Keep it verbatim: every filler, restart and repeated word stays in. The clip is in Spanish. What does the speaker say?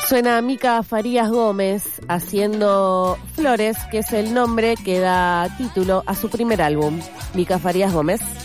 Suena Mica Farías Gómez haciendo Flores, que es el nombre que da título a su primer álbum. Mica Farías Gómez.